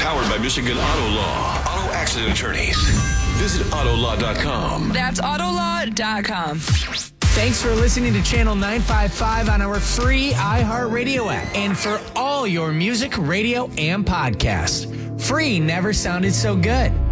Powered by Michigan Auto Law. Auto accident attorneys. Visit autolaw.com. That's autolaw.com. Thanks for listening to Channel 955 on our free iHeartRadio app and for all your music, radio, and podcasts. Free never sounded so good.